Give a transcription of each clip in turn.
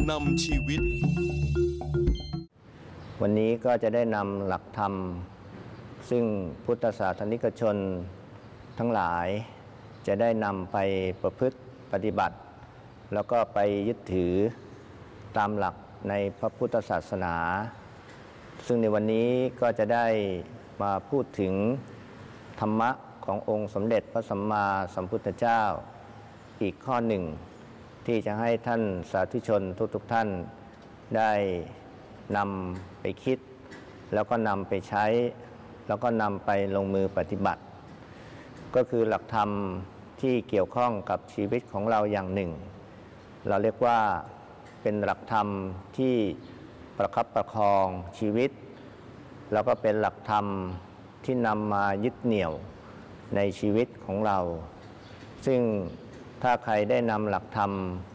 นำชีวิตวันนี้ก็จะได้นำหลักธรรมซึ่งพุทธศาสนิกชนทั้งหลายจะได้นำไปประพฤติปฏิบัติแล้วก็ไปยึดถือตามหลักในพระพุทธศาสนาซึ่งในวันนี้ก็จะได้มาพูดถึงธรรมะขององค์สมเด็จพระสัมมาสัมพุทธเจ้าอีกข้อหนึ่งที่จะให้ท่านสาธุชนทุกท่านได้นำไปคิดแล้วก็นำไปใช้แล้วก็นำไปลงมือปฏิบัติก็คือหลักธรรมที่เกี่ยวข้องกับชีวิตของเราอย่างหนึ่งเราเรียกว่าเป็นหลักธรรมที่ประคับประคองชีวิตแล้วก็เป็นหลักธรรมที่นำมายึดเหนี่ยวในชีวิตของเราซึ่งถ้าใครได้นำหลักธรรม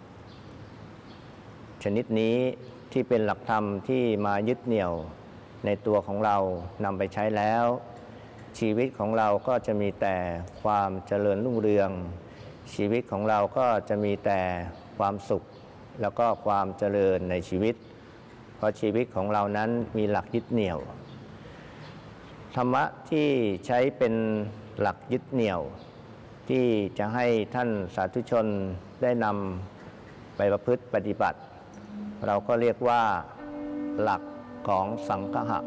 ชนิดนี้ที่เป็นหลักธรรมที่มายึดเหนี่ยวในตัวของเรานำไปใช้แล้วชีวิตของเราก็จะมีแต่ความเจริญรุ่งเรืองชีวิตของเราก็จะมีแต่ความสุขแล้วก็ความเจริญในชีวิตเพราะชีวิตของเรานั้นมีหลักยึดเหนี่ยวธรรมะที่ใช้เป็นหลักยึดเหนี่ยวที่จะให้ท่านสาธุชนได้นำไปประพฤติปฏิบัติเราก็เรียกว่าหลักของสังฆะ